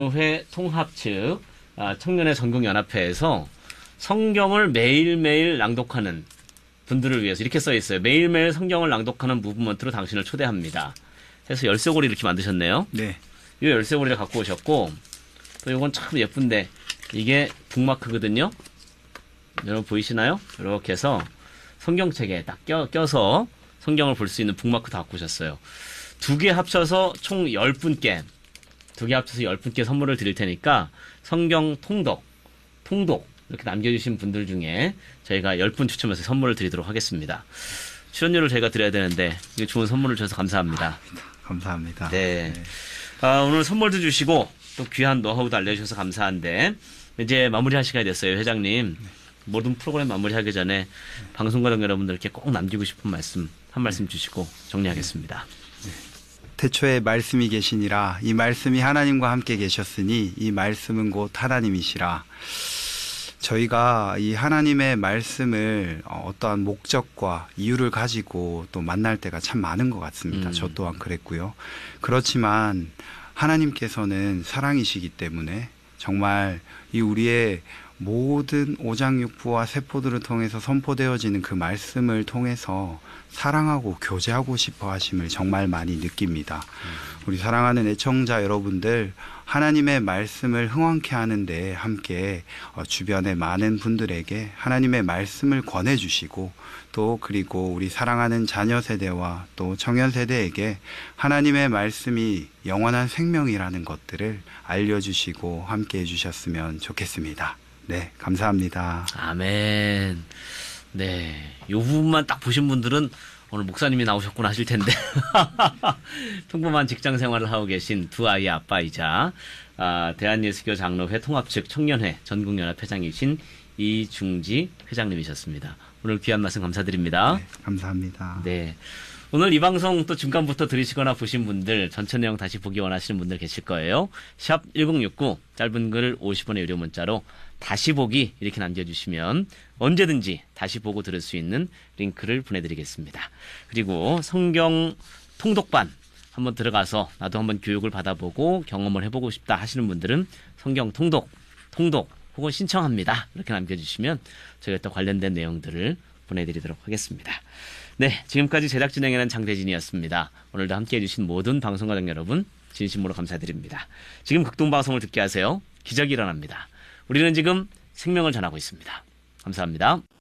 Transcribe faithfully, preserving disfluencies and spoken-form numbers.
회 통합 측 청년의 전국연합회에서 성경을 매일매일 낭독하는 분들을 위해서 이렇게 써 있어요. 매일매일 성경을 낭독하는 무브먼트로 당신을 초대합니다. 해서 열쇠고리 이렇게 만드셨네요. 네. 이 열쇠고리를 갖고 오셨고, 또 이건 참 예쁜데 이게 북마크거든요. 여러분 보이시나요? 이렇게 해서 성경책에 딱 껴, 껴서 성경을 볼 수 있는 북마크도 갖고 오셨어요. 두 개 합쳐서 총 열 분께 두 개 합쳐서 열 분께 선물을 드릴 테니까 성경 통독, 통독 이렇게 남겨주신 분들 중에 저희가 열 분 추첨해서 선물을 드리도록 하겠습니다. 출연료를 저희가 드려야 되는데 이거 좋은 선물을 주셔서 감사합니다. 감사합니다. 네. 네. 아, 오늘 선물도 주시고 또 귀한 노하우도 알려주셔서 감사한데 이제 마무리할 시간이 됐어요, 회장님. 네. 모든 프로그램 마무리하기 전에 네. 방송가족 여러분들께 꼭 남기고 싶은 말씀 한 말씀 주시고 정리하겠습니다. 네. 태초에 말씀이 계시니라 이 말씀이 하나님과 함께 계셨으니 이 말씀은 곧 하나님이시라. 저희가 이 하나님의 말씀을 어떠한 목적과 이유를 가지고 또 만날 때가 참 많은 것 같습니다. 음. 저 또한 그랬고요. 그렇지만 하나님께서는 사랑이시기 때문에 정말 이 우리의 모든 오장육부와 세포들을 통해서 선포되어지는 그 말씀을 통해서 사랑하고 교제하고 싶어 하심을 정말 많이 느낍니다. 음. 우리 사랑하는 애청자 여러분들, 하나님의 말씀을 흥왕케 하는데 함께 주변의 많은 분들에게 하나님의 말씀을 권해주시고 또 그리고 우리 사랑하는 자녀 세대와 또 청년 세대에게 하나님의 말씀이 영원한 생명이라는 것들을 알려주시고 함께 해주셨으면 좋겠습니다. 네, 감사합니다. 아멘. 네, 이 부분만 딱 보신 분들은 오늘 목사님이 나오셨구나 하실 텐데 평범한 직장 생활을 하고 계신 두 아이의 아빠이자 아, 대한예수교 장로회 통합 측 청년회 전국연합 회장이신 이중지 회장님이셨습니다. 오늘 귀한 말씀 감사드립니다. 네, 감사합니다. 네. 오늘 이 방송 또 중간부터 들으시거나 보신 분들 전체 내용 다시 보기 원하시는 분들 계실 거예요. 샵 일공육구 짧은 글 오십 원의 유료 문자로 다시 보기 이렇게 남겨주시면 언제든지 다시 보고 들을 수 있는 링크를 보내드리겠습니다. 그리고 성경 통독반 한번 들어가서 나도 한번 교육을 받아보고 경험을 해보고 싶다 하시는 분들은 성경 통독, 통독 혹은 신청합니다. 이렇게 남겨주시면 저희가 또 관련된 내용들을 보내드리도록 하겠습니다. 네, 지금까지 제작 진행하는 장대진이었습니다. 오늘도 함께해 주신 모든 방송가족 여러분 진심으로 감사드립니다. 지금 극동방송을 듣게 하세요. 기적이 일어납니다. 우리는 지금 생명을 전하고 있습니다. 감사합니다.